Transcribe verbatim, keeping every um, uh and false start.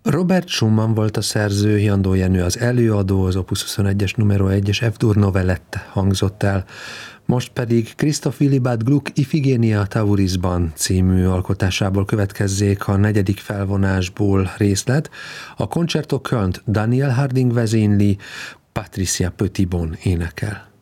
Robert Schumann volt a szerző, Jandó Jenő az előadó, az Opus huszonegyes numero egyes F-dur novellette hangzott el. Most pedig Christoph Willibald Gluck Iphigénia Taurisban című alkotásából következzék a negyedik felvonásból részlet. A Concerto Kölnt Daniel Harding vezényli, Patricia Petitbon énekel.